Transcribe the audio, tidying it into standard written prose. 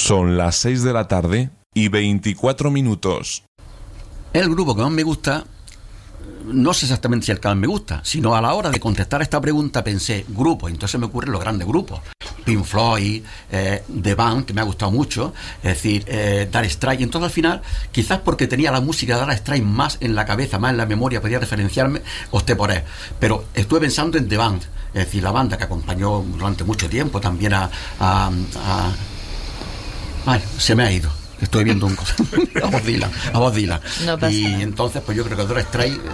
Son las 6 de la tarde y 24 minutos. El grupo que más me gusta, no sé exactamente si el que más me gusta, sino a la hora de contestar esta pregunta pensé grupo, entonces me ocurren los grandes grupos. Pink Floyd, The Band, que me ha gustado mucho, es decir, Dire Straits. Entonces al final, quizás porque tenía la música de Dire Straits más en la cabeza, más en la memoria, podía referenciarme, opté por él. Pero estuve pensando en The Band, es decir, la banda que acompañó durante mucho tiempo también Ay, se me ha ido. Estoy viendo un cosa a Bob Dylan. No pasa Y nada. entonces pues yo creo que Dire Straits